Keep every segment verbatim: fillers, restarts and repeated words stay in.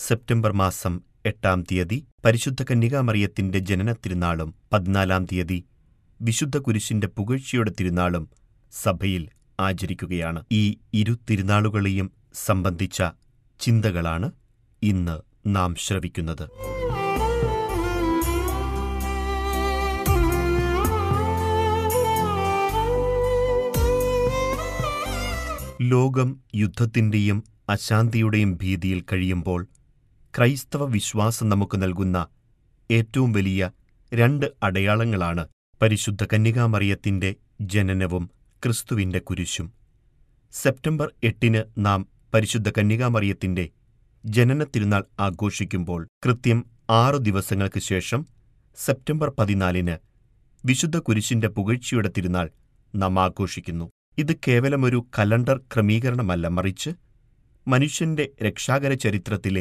September മാസം എട്ടാം തീയതി പരിശുദ്ധ കന്യകാമറിയത്തിന്റെ ജനനത്തിരുനാളും പതിനാലാം തീയതി വിശുദ്ധ കുരിശിന്റെ പുകഴ്ചയുടെ തിരുനാളും സഭയിൽ ആചരിക്കുകയാണ്. ഈ ഇരു തിരുനാളുകളെയും സംബന്ധിച്ച ചിന്തകളാണ് ഇന്ന് നാം ശ്രവിക്കുന്നത്. ലോകം യുദ്ധത്തിന്റെയും അശാന്തിയുടെയും ഭീതിയിൽ കഴിയുമ്പോൾ ക്രൈസ്തവ വിശ്വാസം നമുക്ക് നൽകുന്ന ഏറ്റവും വലിയ രണ്ട് അടയാളങ്ങളാണ് പരിശുദ്ധ കന്യകാമറിയത്തിന്റെ ജനനവും ക്രിസ്തുവിന്റെ കുരിശും. സെപ്റ്റംബർ എട്ടിന് നാം പരിശുദ്ധ കന്യകാമറിയത്തിന്റെ ജനനത്തിരുനാൾ ആഘോഷിക്കുമ്പോൾ കൃത്യം ആറു ദിവസങ്ങൾക്ക് ശേഷം സെപ്റ്റംബർ പതിനാലിന് വിശുദ്ധ കുരിശിന്റെ പുകഴ്ചയുടെ തിരുനാൾ നാം ആഘോഷിക്കുന്നു. ഇത് കേവലമൊരു കലണ്ടർ ക്രമീകരണമല്ല, മറിച്ച് മനുഷ്യന്റെ രക്ഷാകര ചരിത്രത്തിലെ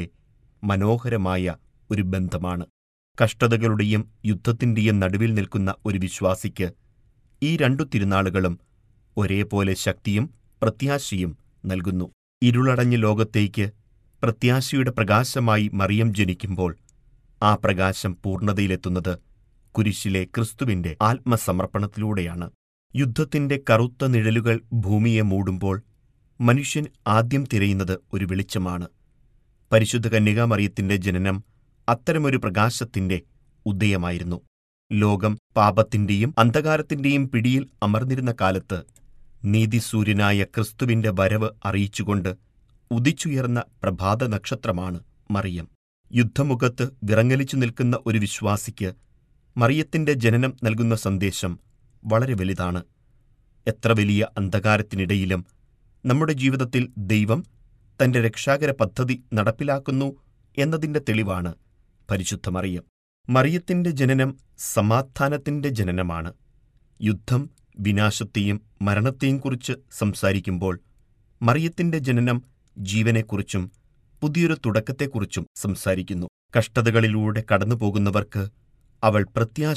മനോഹരമായ ഒരു ബന്ധമാണ്. കഷ്ടതകളുടെയും യുദ്ധത്തിന്റെയും നടുവിൽ നിൽക്കുന്ന ഒരു വിശ്വാസിക്ക് ഈ രണ്ടു തിരുനാളുകളും ഒരേപോലെ ശക്തിയും പ്രത്യാശയും നൽകുന്നു. ഇരുളടഞ്ഞ ലോകത്തേക്ക് പ്രത്യാശയുടെ പ്രകാശമായി മറിയം ജനിക്കുമ്പോൾ ആ പ്രകാശം പൂർണ്ണതയിലെത്തുന്നത് കുരിശിലെ ക്രിസ്തുവിന്റെ ആത്മസമർപ്പണത്തിലൂടെയാണ്. യുദ്ധത്തിന്റെ കറുത്ത നിഴലുകൾ ഭൂമിയെ മൂടുമ്പോൾ മനുഷ്യൻ ആദ്യം തിരയുന്നത് ഒരു വെളിച്ചമാണ്. പരിശുദ്ധ കന്യകാമറിയത്തിന്റെ ജനനം അത്തരമൊരു പ്രകാശത്തിന്റെ ഉദയമായിരുന്നു. ലോകം പാപത്തിന്റെയും അന്ധകാരത്തിന്റെയും പിടിയിൽ അമർന്നിരുന്ന കാലത്ത് നീതിസൂര്യനായ ക്രിസ്തുവിന്റെ വരവ് അറിയിച്ചുകൊണ്ട് ഉദിച്ചുയർന്ന പ്രഭാത നക്ഷത്രമാണ് മറിയം. യുദ്ധമുഖത്ത് വിറങ്ങലിച്ചു നിൽക്കുന്ന ഒരു വിശ്വാസിക്ക് മറിയത്തിന്റെ ജനനം നൽകുന്ന സന്ദേശം വളരെ വലുതാണ്. എത്ര വലിയ അന്ധകാരത്തിനിടയിലും നമ്മുടെ ജീവിതത്തിൽ ദൈവം തന്റെ രക്ഷാകര പദ്ധതി നടപ്പിലാക്കുന്നു എന്നതിന്റെ തെളിവാണ് പരിശുദ്ധ മറിയം. മറിയത്തിന്റെ ജനനം സമാധാനത്തിന്റെ ജനനമാണ്. യുദ്ധം വിനാശത്തെയും മരണത്തെയും കുറിച്ച് സംസാരിക്കുമ്പോൾ മറിയത്തിന്റെ ജനനം ജീവനെക്കുറിച്ചും പുതിയൊരു തുടക്കത്തെക്കുറിച്ചും സംസാരിക്കുന്നു. കഷ്ടതകളിലൂടെ കടന്നുപോകുന്നവർക്ക് അവൾ പ്രത്യാശ